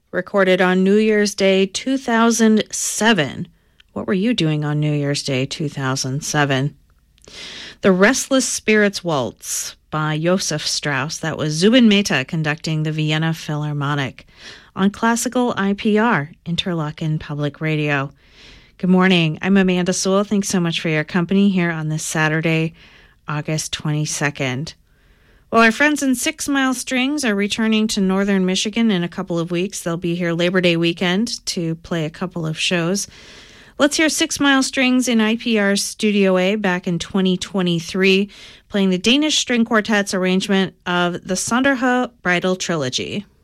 recorded on New Year's Day 2007. What were you doing on New Year's Day 2007? The Restless Spirits Waltz by Josef Strauss. That was Zubin Mehta conducting the Vienna Philharmonic on Classical IPR, Interlochen Public Radio. Good morning. I'm Amanda Sewell. Thanks so much for your company here on this Saturday, August 22nd. Well, our friends in 6 Mile Strings are returning to northern Michigan in a couple of weeks. They'll be here Labor Day weekend to play a couple of shows. Let's hear 6 Mile Strings in IPR's Studio A back in 2023, playing the Danish String Quartet's arrangement of the Sonderha Bridal Trilogy.